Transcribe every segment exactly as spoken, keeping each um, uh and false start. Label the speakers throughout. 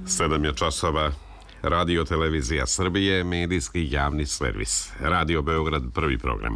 Speaker 1: Sedam je časova. Radio Televizija Srbije, medijski javni servis. Radio Beograd, prvi program.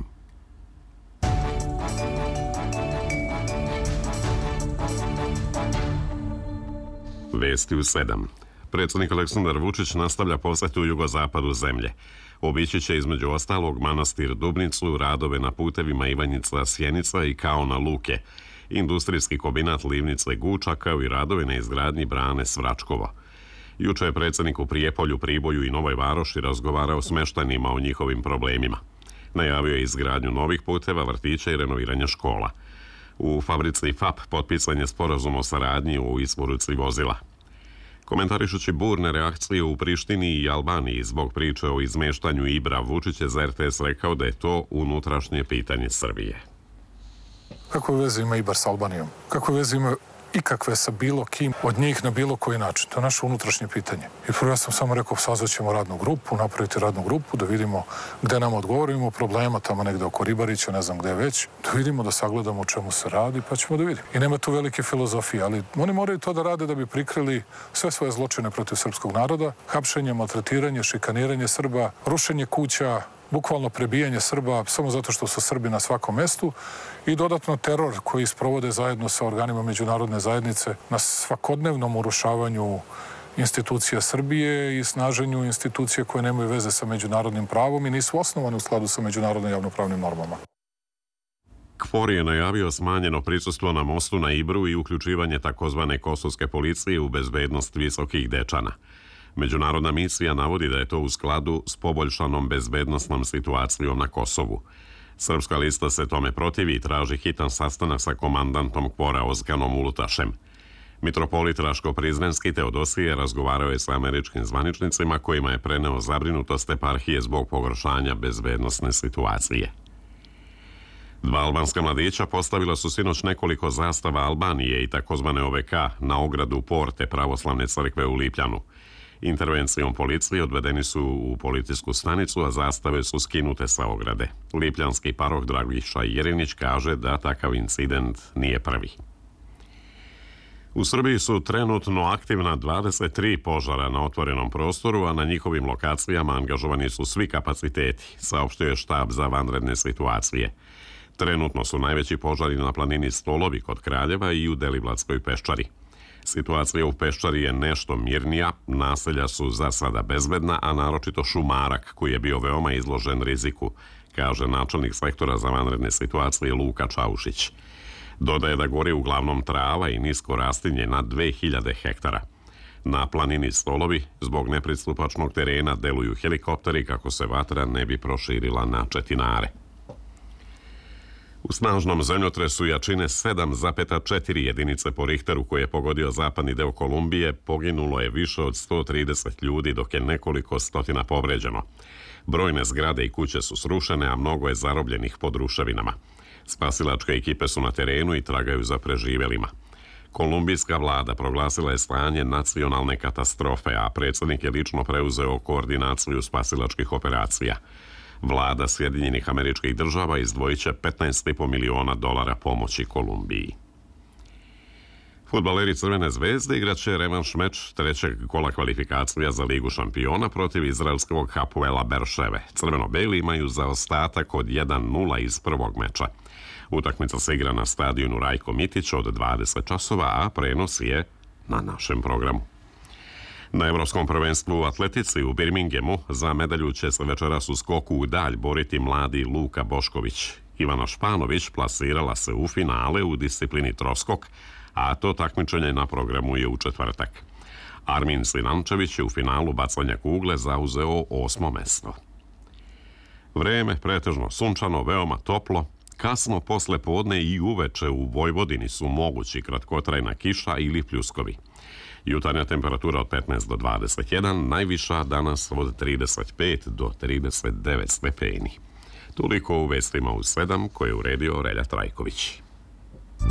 Speaker 1: Vesti u sedam. Predsjednik Aleksandar Vučić nastavlja posjet u jugozapadu zemlje. Obići će između ostalog manastir Dubnicu, radove na putevima Ivanjica-Sjenica i Kaona Luke, industrijski kombinat Livnice Guča, kao i radove na izgradnji brane Svračkovo. Juče je predsjednik u Prijepolju, Priboju i Novoj Varoši razgovarao s meštanima o njihovim problemima. Najavio je izgradnju novih puteva, vrtića i renoviranje škola. U fabrici F A P potpisan je sporazum o saradnji u isporuci vozila. Komentarišući burne reakcije u Prištini i Albaniji zbog priče o izmeštanju Ibra, Vučić je za R T S rekao da je to unutrašnje pitanje Srbije.
Speaker 2: Kakve veze ima Ibar s Albanijom? Kakve veze ima ikakve sa bilo kim od njih na bilo koji način? To je naše unutrašnje pitanje. I prvo ja sam samo rekao, sazvaćemo radnu grupu, napraviti radnu grupu, da vidimo gde nam odgovorimo problema, tamo negde oko Ribarića, ne znam gde već, da vidimo, da sagledamo o čemu se radi, pa ćemo da vidimo. I nema tu velike filozofije, ali oni moraju to da rade da bi prikrili sve svoje zločine protiv srpskog naroda, hapšenje, maltretiranje, šikaniranje Srba, rušenje kuća, bukvalno prebijanje Srba samo zato što su Srbi na svakom mestu i dodatno teror koji sprovode zajedno sa organima međunarodne zajednice na svakodnevnom urušavanju institucija Srbije i snaženju institucija koje nemaju veze sa međunarodnim pravom i nisu osnovane u skladu sa međunarodnim javnopravnim normama.
Speaker 1: KFOR je najavio smanjeno prisustvo na mostu na Ibru i uključivanje takozvane kosovske policije u bezbednost Visokih Dečana. Međunarodna misija navodi da je to u skladu s poboljšanom bezbednosnom situacijom na Kosovu. Srpska lista se tome protivi i traži hitan sastanak sa komandantom KFOR-a Ozganom Ulutašem. Mitropolit Raško-Prizrenski Teodosije razgovarao je sa američkim zvaničnicima kojima je preneo zabrinutost eparhije zbog pogoršanja bezbednosne situacije. Dva albanska mladića postavila su sinoć nekoliko zastava Albanije i takozvane O V K na ogradu porte pravoslavne crkve u Lipljanu. Intervencijom policije odvedeni su u policijsku stanicu, a zastave su skinute sa ograde. Lipljanski paroh Dragiša Jerinić kaže da takav incident nije prvi. U Srbiji su trenutno aktivna dvadeset tri požara na otvorenom prostoru, a na njihovim lokacijama angažovani su svi kapaciteti, saopštio je štab za vanredne situacije. Trenutno su najveći požari na planini Stolovi kod Kraljeva i u Deliblatskoj peščari. Situacija u Peščari je nešto mirnija, naselja su za sada bezbedna, a naročito Šumarak, koji je bio veoma izložen riziku, kaže načelnik sektora za vanredne situacije Luka Čaušić. Dodaje da gori uglavnom trava i nisko rastinje na dve hiljade hektara. Na planini Stolovi, zbog nepristupačnog terena, deluju helikopteri kako se vatra ne bi proširila na Četinare. U snažnom zemljotresu jačine sedam zarez četiri jedinice po Richteru koji je pogodio zapadni deo Kolumbije, poginulo je više od sto trideset ljudi, dok je nekoliko stotina povređeno. Brojne zgrade i kuće su srušene, a mnogo je zarobljenih pod ruševinama. Spasilačke ekipe su na terenu i tragaju za preživelima. Kolumbijska vlada proglasila je stanje nacionalne katastrofe, a predsjednik je lično preuzeo koordinaciju spasilačkih operacija. Vlada Sjedinjenih Američkih Država izdvojit će petnaest zarez pet miliona dolara pomoći Kolumbiji. Fudbaleri Crvene zvezde igraće revanš meč trećeg kola kvalifikacija za Ligu šampiona protiv izraelskog Hapoela Berševe. Crveno-beli imaju zaostatak od jedan nula iz prvog meča. Utakmica se igra na stadionu Rajko Mitić od dvadeset časova, a prenos je na našem programu. Na Evropskom prvenstvu u atletici u Birminghamu za medalju će se večeras u skoku u dalj boriti mladi Luka Bošković. Ivana Španović plasirala se u finale u disciplini troskok, a to takmičenje na programu je u četvrtak. Armin Sinančević je u finalu bacanja kugle zauzeo osmo mesto. Vreme pretežno sunčano, veoma toplo. Kasno posle podne i uveče u Vojvodini su mogući kratkotrajna kiša ili pljuskovi. Jutarnja temperatura od petnaest do dvadeset jedan, najviša danas od trideset pet do trideset devet stepeni. Toliko u vestima u sedam koje je uredio Relja Trajković.